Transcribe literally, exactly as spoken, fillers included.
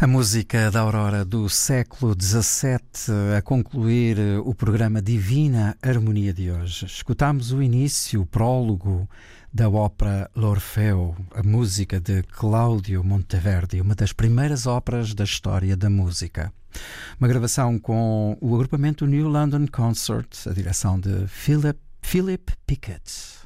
A música da aurora do século dezassete a concluir o programa Divina Harmonia de hoje. Escutámos o início, o prólogo da ópera L'Orfeo, a música de Claudio Monteverdi, uma das primeiras óperas da história da música. Uma gravação com o agrupamento New London Concert, a direção de Philip, Philip Pickett.